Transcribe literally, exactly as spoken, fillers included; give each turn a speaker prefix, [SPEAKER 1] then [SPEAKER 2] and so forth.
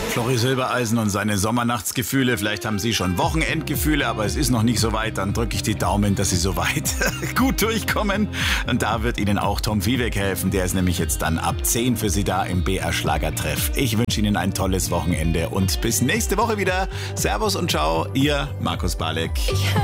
[SPEAKER 1] Flori Silbereisen und seine Sommernachtsgefühle. Vielleicht haben Sie schon Wochenendgefühle, aber es ist noch nicht so weit. Dann drücke ich die Daumen, dass Sie so weit gut durchkommen. Und da wird Ihnen auch Tom Viehweg helfen. Der ist nämlich jetzt dann ab zehn für Sie da im B R Schlagertreff. Ich wünsche Ihnen ein tolles Wochenende und bis nächste Woche wieder. Servus und ciao, Ihr Markus Balek.